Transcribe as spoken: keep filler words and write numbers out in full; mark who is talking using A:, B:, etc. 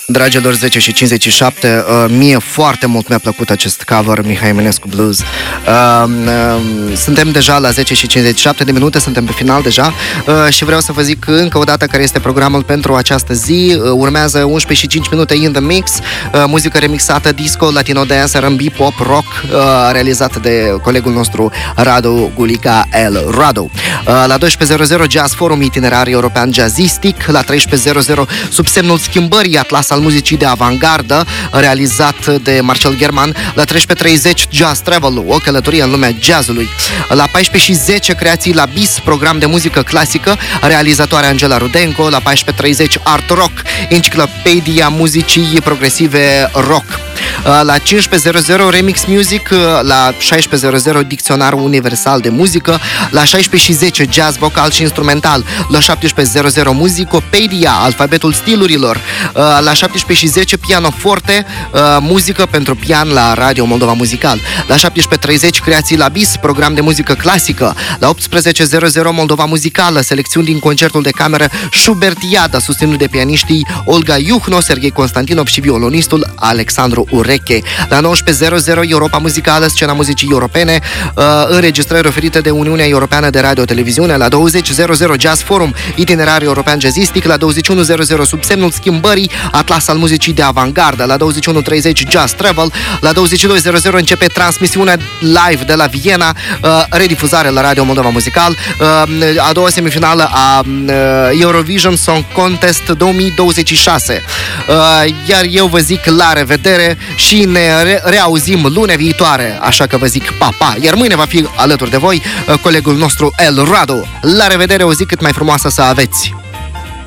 A: Dragilor, zece și cincizeci și șapte, uh, mie foarte mult mi-a plăcut acest cover, Mihai Eminescu Blues. Uh, uh, suntem deja la zece și cincizeci și șapte de minute, suntem pe final deja uh, și vreau să vă zic încă o dată care este programul pentru această zi. Uh, urmează unsprezece și cinci minute in the mix, uh, muzică remixată, disco, latino dance, R and B, pop, rock, uh, realizată de colegul nostru Radu Gulica El Radu. Uh, la douăsprezece zero zero Jazz Forum, itinerar european jazzistic. La treisprezece zero zero sub semnul schimbării, atlas al muzicii de avangardă, realizat de Marcel German. La treisprezece treizeci Jazz Travel, o călătorie în lumea jazzului. La paisprezece și zece creații la BIS, program de muzică clasică, realizatoarea Angela Rudenko. La paisprezece treizeci Art Rock, enciclopedia muzicii progresive rock. La cincisprezece zero zero Remix Music, la șaisprezece zero zero Dicționarul Universal de Muzică, la șaisprezece și zece Jazz Vocal și Instrumental, la șaptesprezece zero zero Muzicopedia, alfabetul stilurilor, la șaptesprezece și zece Pianoforte, muzică pentru pian la Radio Moldova Muzical, la șaptesprezece treizeci Creații la BIS, program de muzică clasică, la optsprezece zero zero Moldova Muzicală, selecțiuni din concertul de cameră Schubertiada, susținut de pianiștii Olga Iuhno, Serghei Constantinov și violonistul Alexandru Ureche. La nouăsprezece zero zero Europa Muzicală, scena muzicii europene, uh, înregistrări oferite de Uniunea Europeană de Radio-Televiziune. La douăzeci zero zero Jazz Forum, itinerar european jazzistic. La douăzeci și unu zero zero sub semnul schimbării, atlas al muzicii de avangardă. La douăzeci și unu treizeci Jazz Travel. La douăzeci și doi zero zero începe transmisiunea live de la Viena, uh, redifuzare la Radio Moldova Muzical, uh, a doua semifinală a uh, Eurovision Song Contest două mii douăzeci și șase. Uh, iar eu vă zic la revedere și ne re- reauzim lunea viitoare, așa că vă zic pa, pa, iar mâine va fi alături de voi uh, colegul nostru El Radu. La revedere, o zi cât mai frumoasă să aveți!